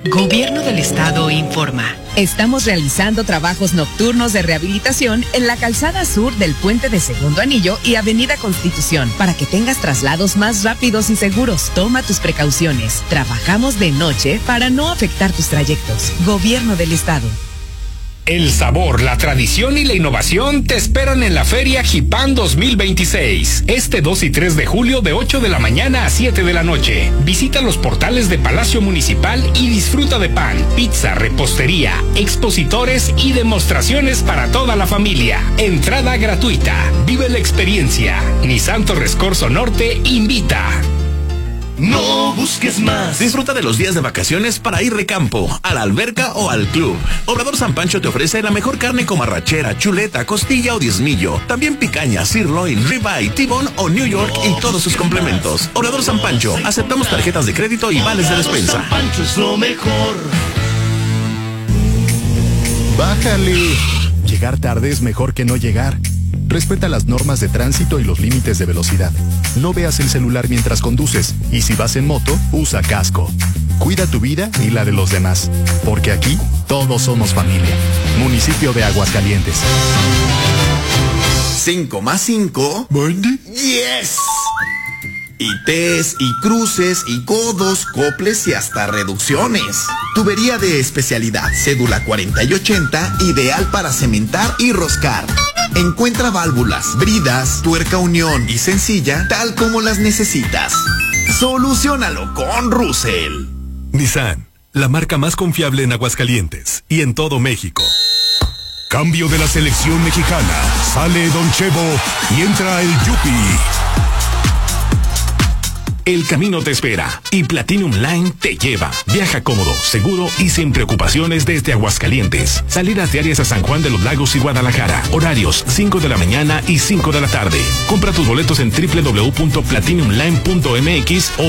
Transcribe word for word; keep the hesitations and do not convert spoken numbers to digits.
Gobierno del Estado informa. Estamos realizando trabajos nocturnos de rehabilitación en la calzada sur del Puente de Segundo Anillo y Avenida Constitución para que tengas traslados más rápidos y seguros. Toma tus precauciones. Trabajamos de noche para no afectar tus trayectos. Gobierno del Estado. El sabor, la tradición y la innovación te esperan en la Feria Jipan dos mil veintiséis. Este dos y tres de julio de ocho de la mañana a siete de la noche. Visita los portales de Palacio Municipal y disfruta de pan, pizza, repostería, expositores y demostraciones para toda la familia. Entrada gratuita. Vive la experiencia. Nissan Torres Corso Norte invita. No busques más. Disfruta de los días de vacaciones para ir de campo, a la alberca o al club. Obrador San Pancho te ofrece la mejor carne como arrachera, chuleta, costilla o diezmillo. También picaña, sirloin, ribeye, T-bone o New York y todos sus complementos. Obrador San Pancho, aceptamos tarjetas de crédito y vales de despensa. San Pancho es lo mejor. Bájale. Llegar tarde es mejor que no llegar. Respeta las normas de tránsito y los límites de velocidad. No veas el celular mientras conduces y si vas en moto, usa casco. Cuida tu vida y la de los demás, porque aquí todos somos familia. Municipio de Aguascalientes. Cinco más cinco. ¿Mandy? ¡Yes! Y T's, y cruces, y codos, coples y hasta reducciones. Tubería de especialidad, cédula cuarenta y ochenta, ideal para cementar y roscar. Encuentra válvulas, bridas, tuerca unión y sencilla, tal como las necesitas. Soluciónalo con Russell. Nissan, la marca más confiable en Aguascalientes y en todo México. Cambio de la selección mexicana. Sale Don Chevo y entra el Yupi. El camino te espera y Platinum Line te lleva. Viaja cómodo, seguro y sin preocupaciones desde Aguascalientes. Salidas diarias a San Juan de los Lagos y Guadalajara. Horarios cinco de la mañana y cinco de la tarde. Compra tus boletos en doble u doble u doble u punto platinum line punto m x o